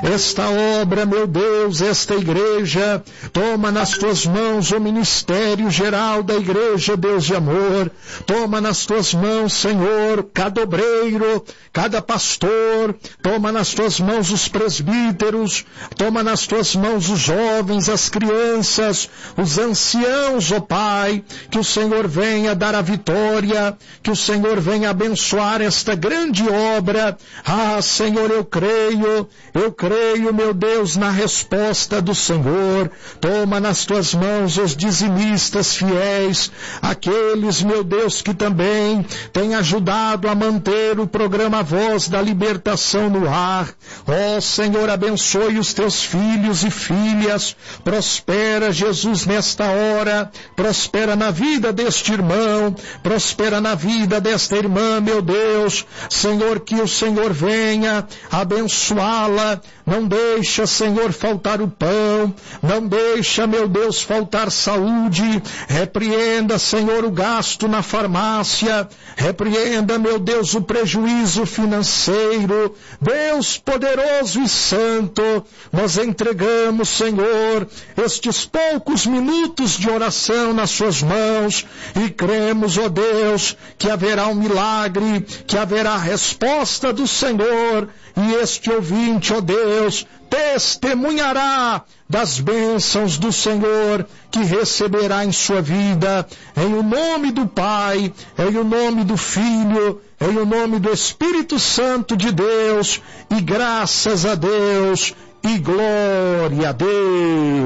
esta obra, meu Deus, esta igreja. Toma nas tuas mãos o ministério geral da igreja, Deus de amor. Toma nas tuas mãos, Senhor, cada obreiro, cada pastor. Toma nas tuas mãos os presbíteros. Toma nas tuas mãos os jovens, as crianças, os anciãos, ó Pai. Que o Senhor venha dar a vitória, que o Senhor venha abençoar esta grande obra. Ah, Senhor, eu creio, meu Deus, na resposta do Senhor. Toma nas tuas mãos os dizimistas fiéis, aqueles, meu Deus, que também têm ajudado a manter o programa Voz da Libertação no ar. Ó Senhor, abençoe os teus filhos e filhas. Prospera, Jesus, nesta hora. Prospera na vida deste irmão. Prospera na vida desta irmã, meu Deus. Senhor, que o Senhor venha abençoá-la. Não deixa, Senhor, faltar o pão. Não deixa, meu Deus, faltar saúde. Repreenda, Senhor, o gasto na farmácia. Repreenda, meu Deus, o prejuízo financeiro. Deus poderoso e santo, nós entregamos, Senhor, estes poucos minutos de oração nas suas mãos e cremos, ó Deus, que haverá um milagre, que haverá a resposta do Senhor e este ouvinte, ó Deus, testemunhará das bênçãos do Senhor que receberá em sua vida, em o nome do Pai, em o nome do Filho, em o nome do Espírito Santo de Deus, e graças a Deus, e glória a Deus.